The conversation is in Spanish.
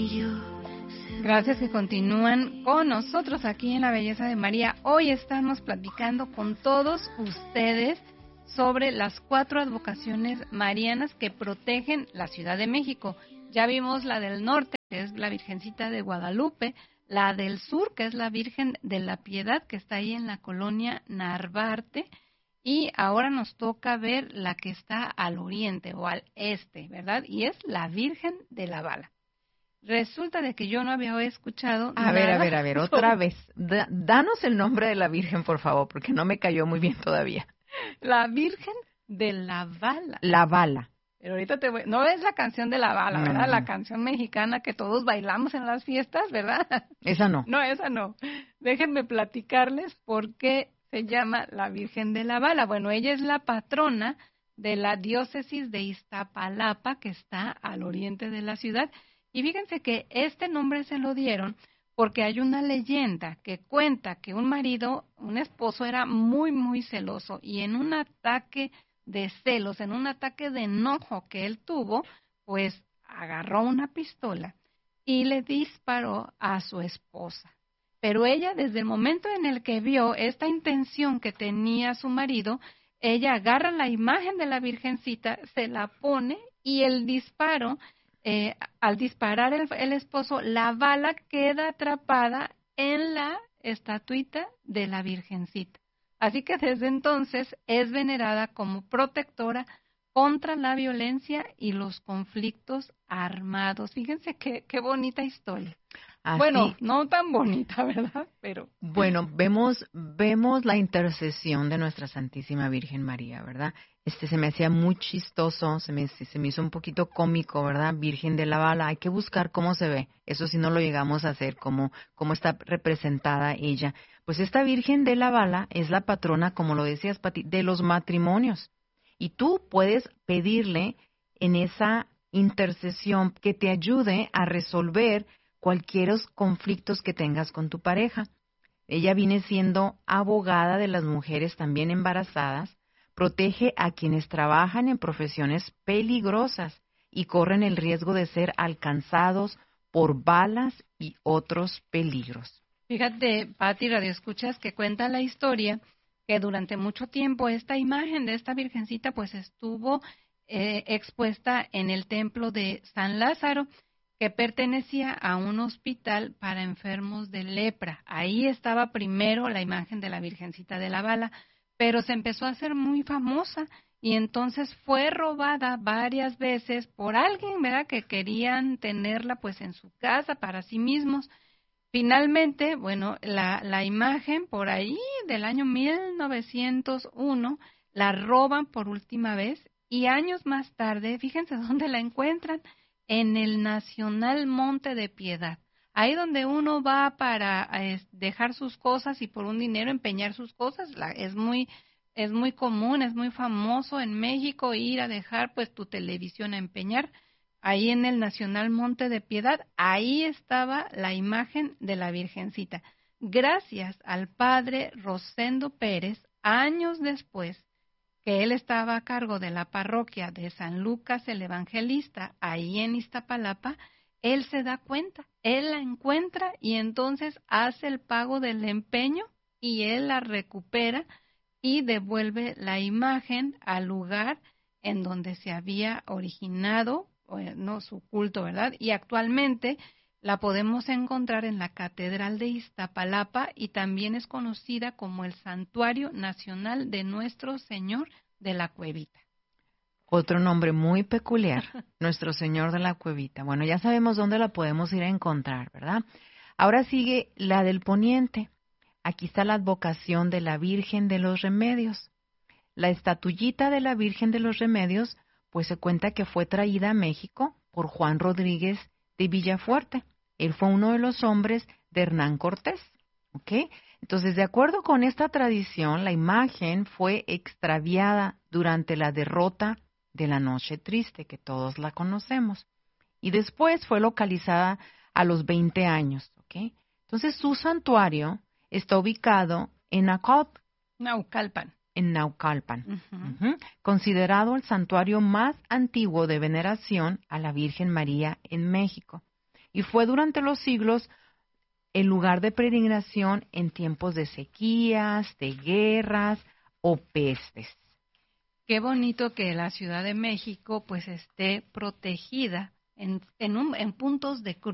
Gracias que continúan con nosotros aquí en La Belleza de María. Hoy estamos platicando con todos ustedes sobre las 4 advocaciones marianas que protegen la Ciudad de México. Ya vimos la del norte, que es la Virgencita de Guadalupe, la del sur, que es la Virgen de la Piedad, que está ahí en la colonia Narvarte, y ahora nos toca ver la que está al oriente o al este, ¿verdad? Y es la Virgen de la Bala. Resulta de que yo no había escuchado A nada. ver, otra vez. Danos el nombre de la Virgen, por favor, porque no me cayó muy bien todavía. La Virgen de la Bala. La Bala. Pero ahorita no es la canción de la Bala, ¿verdad? La canción mexicana que todos bailamos en las fiestas, ¿verdad? Esa no. No, esa no. Déjenme platicarles por qué se llama la Virgen de la Bala. Bueno, ella es la patrona de la diócesis de Iztapalapa, que está al oriente de la ciudad. Y fíjense que este nombre se lo dieron porque hay una leyenda que cuenta que un esposo era muy, muy celoso y en un ataque de celos, en un ataque de enojo que él tuvo, pues agarró una pistola y le disparó a su esposa. Pero ella, desde el momento en el que vio esta intención que tenía su marido, ella agarra la imagen de la Virgencita, se la pone y el disparo... al disparar el esposo, la bala queda atrapada en la estatuita de la Virgencita. Así que desde entonces es venerada como protectora contra la violencia y los conflictos armados. Fíjense qué bonita historia. Así, bueno, no tan bonita, ¿verdad? Pero bueno, vemos la intercesión de nuestra Santísima Virgen María, ¿verdad? Se me hacía muy chistoso, se me hizo un poquito cómico, ¿verdad? Virgen de la Bala, hay que buscar cómo se ve. Eso sí no lo llegamos a hacer, cómo está representada ella. Pues esta Virgen de la Bala es la patrona, como lo decías, Pati, de los matrimonios. Y tú puedes pedirle en esa intercesión que te ayude a resolver cualquier conflictos que tengas con tu pareja. Ella viene siendo abogada de las mujeres también embarazadas, protege a quienes trabajan en profesiones peligrosas y corren el riesgo de ser alcanzados por balas y otros peligros. Fíjate, Pati, radioescuchas, que cuenta la historia que durante mucho tiempo esta imagen de esta Virgencita pues estuvo expuesta en el templo de San Lázaro, que pertenecía a un hospital para enfermos de lepra. Ahí estaba primero la imagen de la Virgencita de la Bala, pero se empezó a hacer muy famosa y entonces fue robada varias veces por alguien, ¿verdad?, que querían tenerla pues en su casa para sí mismos. Finalmente, bueno, la imagen por ahí del año 1901 la roban por última vez y años más tarde, fíjense dónde la encuentran, en el Nacional Monte de Piedad, ahí donde uno va para dejar sus cosas y por un dinero empeñar sus cosas. Es muy común, es muy famoso en México ir a dejar pues tu televisión a empeñar. Ahí en el Nacional Monte de Piedad, ahí estaba la imagen de la Virgencita. Gracias al padre Rosendo Pérez, años después, que él estaba a cargo de la parroquia de San Lucas el Evangelista, ahí en Iztapalapa, él se da cuenta, él la encuentra y entonces hace el pago del empeño y él la recupera y devuelve la imagen al lugar en donde se había originado su culto, ¿verdad? Y actualmente la podemos encontrar en la Catedral de Iztapalapa y también es conocida como el Santuario Nacional de Nuestro Señor de la Cuevita. Otro nombre muy peculiar, Nuestro Señor de la Cuevita. Bueno, ya sabemos dónde la podemos ir a encontrar, ¿verdad? Ahora sigue la del Poniente. Aquí está la advocación de la Virgen de los Remedios. La estatuillita de la Virgen de los Remedios, pues se cuenta que fue traída a México por Juan Rodríguez de Villafuerte. Él fue uno de los hombres de Hernán Cortés, ¿ok? Entonces, de acuerdo con esta tradición, la imagen fue extraviada durante la derrota de la Noche Triste, que todos la conocemos, y después fue localizada a los 20 años, ¿ok? Entonces, su santuario está ubicado en Naucalpan. En Naucalpan, considerado el santuario más antiguo de veneración a la Virgen María en México. y fue durante los siglos el lugar de peregrinación en tiempos de sequías, de guerras o pestes. Qué bonito que la Ciudad de México pues esté protegida en puntos de